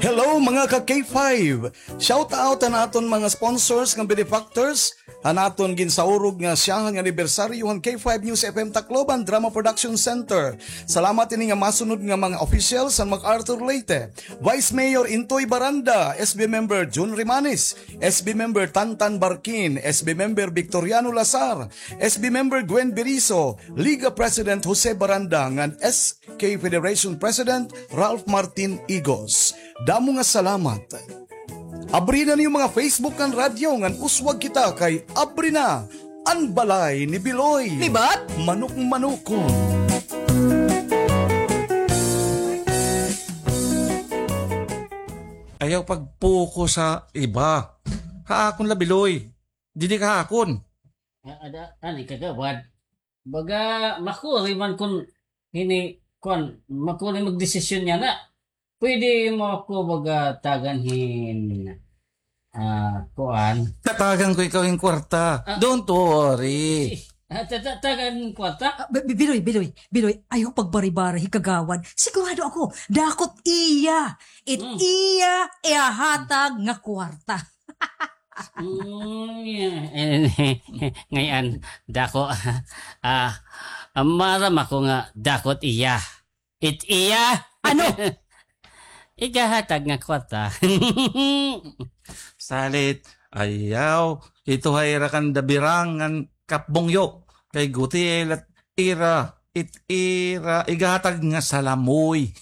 Hello mga ka-K5! Shout out na aton mga sponsors ng benefactors, anaton ginsaurog nga siyang anibersaryo ng K5 News FM Tacloban Drama Production Center. Salamat ini nga masunod nga mga officials sa MacArthur Leyte, Vice Mayor Intoy Baranda, SB Member Jun Rimanes, SB Member Tantan Barkin, SB Member Victoriano Lazar, SB Member Gwen Berizo, Liga President Jose Baranda, ngan SK Federation President Ralph Martin Igos. Damo nga salamat. Abri na niyo mga Facebook kan radyo ngan uswag kita kay abri na ang balay ni Biloy. Libat? Manok-manokon. Ayaw pagpuko sa iba. Haakon la Biloy. Didi ka hakon. Ani kagawad. Baga makuri man kun hini kon makuri magdesisyon niya na. Pwede mo ako baga taganhin kuan. Tatagan ko ikaw yung kwarta. Don't worry. Tagan kwarta? Biloy, ayaw pagbari-bari, kagawad. Sigurado ako, dakot iya. Iya, ihahatag nga kwarta. Ngayon, dako. Maram ako nga dakot iya. Iya? Ano? Igahatag nga kwarta. Salit. Ayaw. Ito hay rakan dabirangan kapbongyo. Kay gutil at ira. Ira. Igahatag nga salamoy.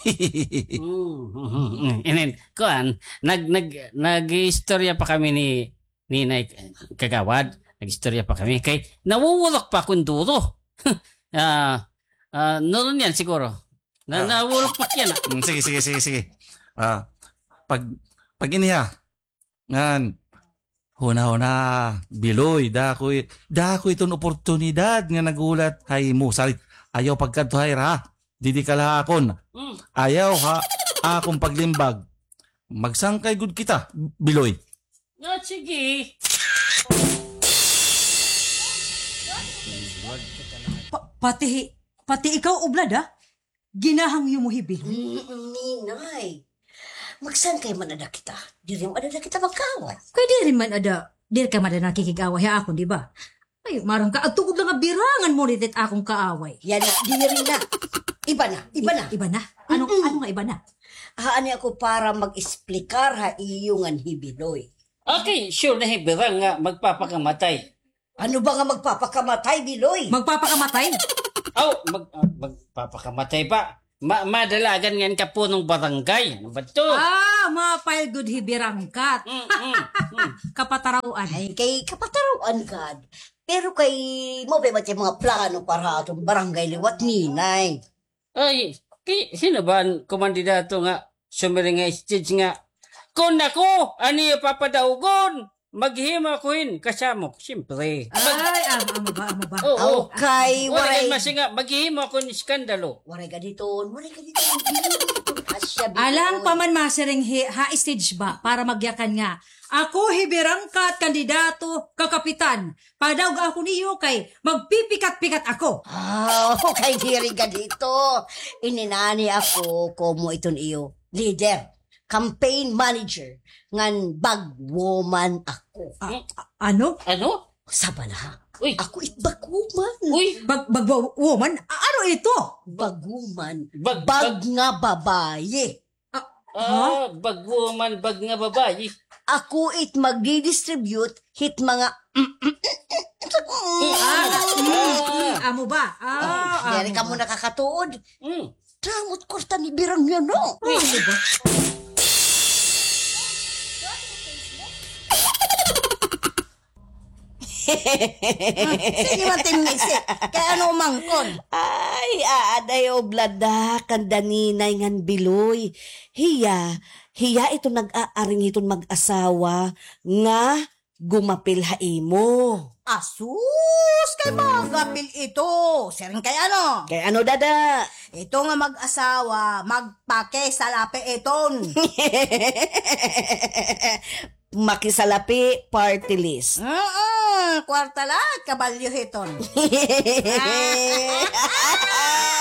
Inen, kuan, nag-istorya pa kami ni Kagawad. Nag-istorya pa kami. Kay nawuwulok pa kung duro. Noon yan siguro. Nawulok pa yan. Sige. Pag iniya, ngan, huna, Biloy, dako iton oportunidad nga nagulat, hay mo, salit, ayaw pagkatuhay ra, didi kalahakon, ayaw ha, akong paglimbag, magsangkay good kita, Biloy. Sige. Pati ikaw, ublad ha? Ginahang yung muhibil. Ninay, magsan kay manada kita? Diri mo adada kita magkawat. Kaya di rin man ka man nakikigaway ha akong, di ba? Ay, marang ka, at tungkod lang nga birangan mo rin akong kaaway. Yan na, diri na. Iba na. Iba na? Ano nga iba na? Haani ako para mag-explikar ha iyungan hibiloy. Okay, sure na hibirang nga magpapakamatay. Ano ba nga magpapakamatay, Biloy? Magpapakamatay? Magpapakamatay pa. Madalagan nga kapunong barangay. Ano ba ito? Mapile good hibirangkat. Kapatarawaan. Ay, kay kapataruan ka. Pero kay mo ba mga plano para atong barangay liwat ninay? Ay, sino ba ang kumandidato nga sumiring nga stage nga? Kung ako, ano yung papadaugon? Maghima ko yun, kasama ko, siyempre. Amo ba? Oo. Okay, Waray waray. masinga, maghima ko ni skandalo. Waray ka dito. Asya, Biloy. Alang pa man masiring ha-stage ba para magyakan nga. Ako hibirangkat kandidato kakapitan. Padawag ako niyo kay magpipikat-pikat ako. Okay, diri ka dito. Ininani ako como iton iyo. Leader. Campaign manager, ngan bagwoman ako. Ano? Ano? Saba na. Uy. Ako bagwoman. Uy, Woman? Ano ito? Bagwoman. Bag nga babaye. bagwoman, bag nga babae. Ako magdi-distribute hit mga Amo ba? Dari ka mo nakakatuod. Mm. Damot korta ni birang yan, no? Ano ba? Sige man tinisip. Kaya ano mangkon? Ay, aaday oblada, kandaninay ngan Biloy. Hiya ito nag-aaring iton mag-asawa nga gumapil haimo. Asus! Kay magapil ito. Siring kay ano? Kay ano dada? Ito nga mag-asawa, magpake sa lape iton. Makisalapi party list. Kwarta lang, kabalyo iton.